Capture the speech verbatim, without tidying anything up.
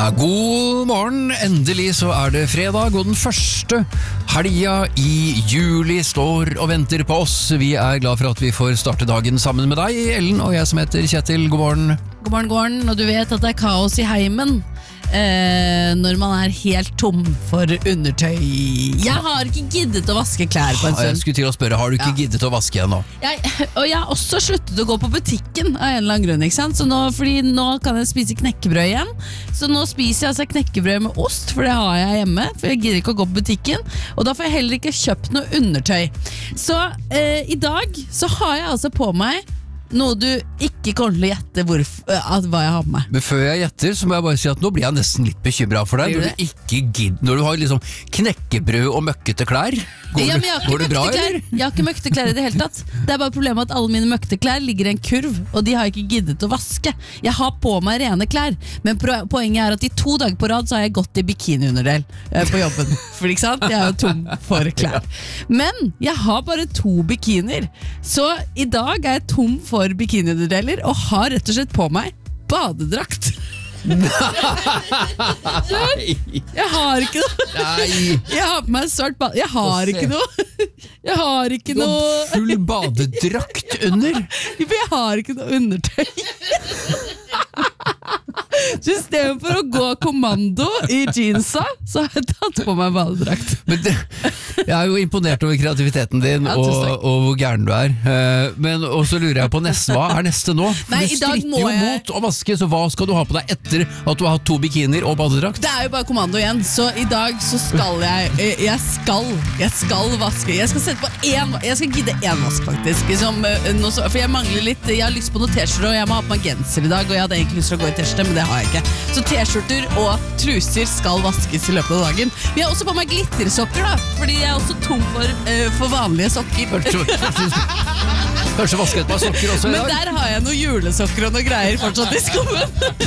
Ja, god morgen. Endelig så er det fredag, og den første helga i juli står og venter på oss. Vi er glad for at vi får starte dagen sammen med deg, Ellen, og jeg som heter Kjetil. God morgen. God morgen, god morgen. Og du vet at det er kaos i heimen eh, når man er helt tom for undertøy. Jeg har ikke giddet å vaske klær på en stund. Jeg skulle til å spørre, har du ikke ja. giddet å vaske ennå? Jeg, og jeg har også sluttet å gå på butikken av en eller annen grunn, ikke sant? Så nå, fordi nå kan jeg spise knekkebrød igjen. Så nå spiser jeg altså knekkebrød med ost, for det har jeg hjemme, for jeg gidder ikke å gå på butikken. Og da får jeg heller ikke kjøpt noe undertøy. Så eh, i dag så har jeg altså på meg noe du ikke kommer til å gjette hvorfor, at hva jeg har med meg. Men før jeg gjetter, så må jeg bare si at nå blir jeg nesten litt bekymret for deg. Når du ikke gidder, når du har liksom knekkebrød og møkkete klær. Går, ja, det, går det bra, eller? Jeg har ikke møkkete klær i det hele tatt. Det er bare problemet at alle mine møkkete klær ligger i en kurv, og de har jeg ikke giddet å vaske. Jeg har på meg rene klær, men poenget er at i to dager på rad så har jeg gått i bikini-underdel på jobben. For ikke sant? Jeg er jo tom for klær. Men jeg har bare to bikinier, så i dag er jeg tom for bikini-underdeler og har rett og slett på meg badedrakt. Nei. Jeg har ikke noe. Nei. Jeg har på meg svart bad. Jeg har ikke noe. Jeg har ikke noe. Du har full badedrakt under. Jeg har ikke noe undertøy. Så i stedet for å gå kommando i jeansa, så har jeg tatt på meg badedrakt. Men det, jeg er jo imponert over kreativiteten din, ja, og, og hvor gæren du er. Men også lurer jeg på neste, hva er neste nå? For Nei, du stritter jo jeg... mot å vaske, så hva skal du ha på deg etter at du har hatt to bikinier og badedrakt? Det er jo bare kommando igjen, så i dag så skal jeg, jeg skal, jeg skal vaske. Jeg skal sette på en, jeg skal gidde en vask faktisk, som, for jeg mangler litt, jeg har lyst på noe t-skjorte, og jeg må ha på meg genser i dag, og jeg hadde egentlig lyst til å gå i t-skjorte, men det har jeg ikke. Så t-skjorter og truser skal vaskes i løpet av dagen. Vi har også på meg glittersokker da, fordi jeg er også tom for, uh, for vanlige sokker. Kanskje vaske et par sokker også i dag? Men der har jeg noen julesokker og noen greier fortsatt i skoen.